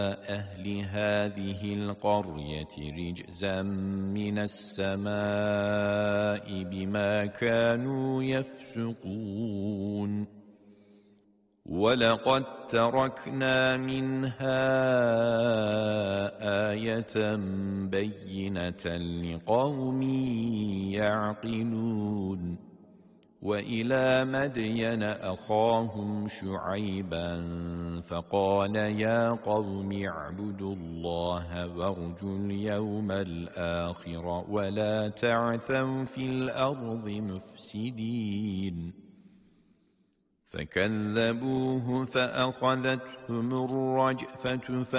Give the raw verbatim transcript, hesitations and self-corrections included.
أهل هذه القرية رجزا من السماء بما كانوا يفسقون ولقد تركنا منها آية بينة لقوم يعقلون وإلى مدين أخاهم شعيبا فقال يا قوم اعبدوا الله وارجوا اليوم الآخر ولا تعثوا في الأرض مفسدين فكذبوه فأخذتهم الرجفة